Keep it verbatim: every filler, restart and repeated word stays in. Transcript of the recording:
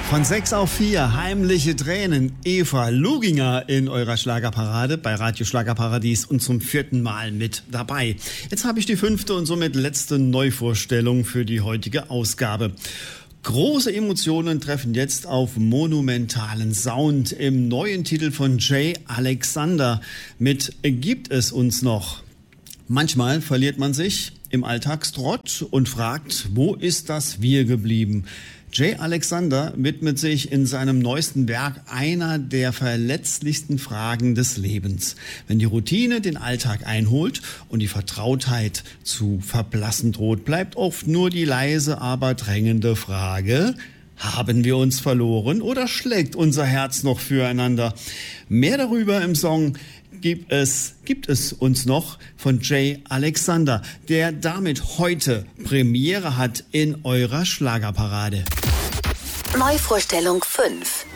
Von sechs auf vier, heimliche Tränen. Eva Luginger in eurer Schlagerparade bei Radio Schlagerparadies und zum vierten Mal mit dabei. Jetzt habe ich die fünfte und somit letzte Neuvorstellung für die heutige Ausgabe. Große Emotionen treffen jetzt auf monumentalen Sound im neuen Titel von Jay Alexander mit Gibt es uns noch? Manchmal verliert man sich im Alltagstrott und fragt, wo ist das Wir geblieben? Jay Alexander widmet sich in seinem neuesten Werk einer der verletzlichsten Fragen des Lebens. Wenn die Routine den Alltag einholt und die Vertrautheit zu verblassen droht, bleibt oft nur die leise, aber drängende Frage: Haben wir uns verloren oder schlägt unser Herz noch füreinander? Mehr darüber im Song Gibt es, gibt es uns noch von Jay Alexander, der damit heute Premiere hat in eurer Schlagerparade. Neuvorstellung fünf.